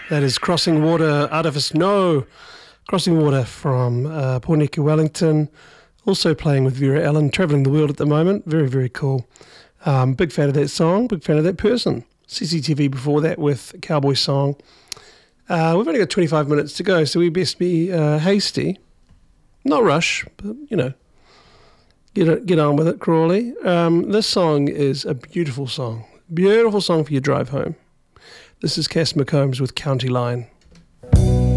That is Crossing Water, Artifice No. Crossing Water from Pōneke Wellington. Also playing with Vera Ellen, travelling the world at the moment. Very, very cool. Big fan of that song, big fan of that person. CCTV before that with Cowboy Song. We've only got 25 minutes to go, so we best be hasty. Not rush, but, you know, get on with it, Crawley. This song is a beautiful song. Beautiful song for your drive home. This is Cass McCombs with County Line.